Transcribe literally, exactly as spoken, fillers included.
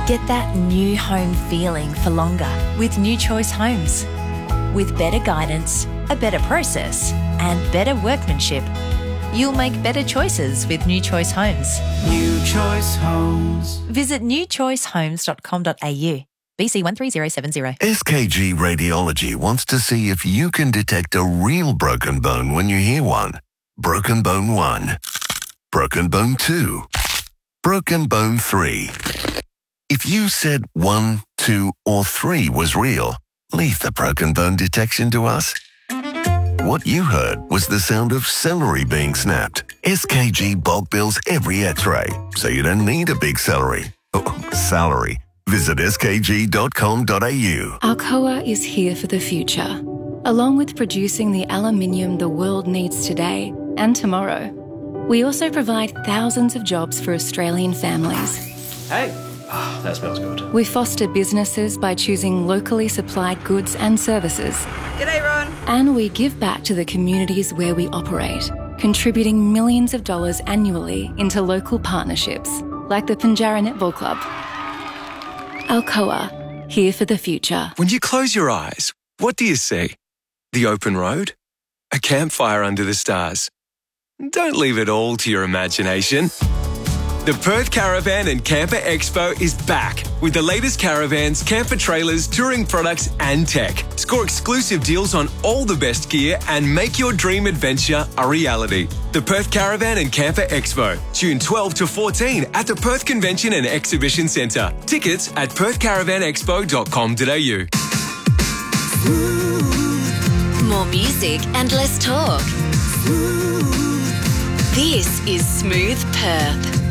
Get that new home feeling for longer with New Choice Homes. With better guidance, a better process, and better workmanship, you'll make better choices with New Choice Homes. New Choice Homes. Visit new choice homes dot com dot a u. B C one three zero seven zero. S K G Radiology wants to see if you can detect a real broken bone when you hear one. Broken bone one. Broken bone two. Broken bone three. If you said one, two, or three was real, leave the broken bone detection to us. What you heard was the sound of celery being snapped. S K G bulk bills every x-ray, so you don't need a big celery. Oh, salary. Visit s k g dot com dot a u. Alcoa is here for the future. Along with producing the aluminium the world needs today and tomorrow, we also provide thousands of jobs for Australian families. Hey, oh, that smells good. We foster businesses by choosing locally supplied goods and services. G'day, Ron. And we give back to the communities where we operate, contributing millions of dollars annually into local partnerships, like the Pinjarra Netball Club. Alcoa, here for the future. When you close your eyes, what do you see? The open road? A campfire under the stars? Don't leave it all to your imagination. The Perth Caravan and Camper Expo is back with the latest caravans, camper trailers, touring products and tech. Score exclusive deals on all the best gear and make your dream adventure a reality. The Perth Caravan and Camper Expo, June twelfth to fourteenth at the Perth Convention and Exhibition Centre. Tickets at perth caravan expo dot com dot a u. More music and less talk. This is Smooth Perth.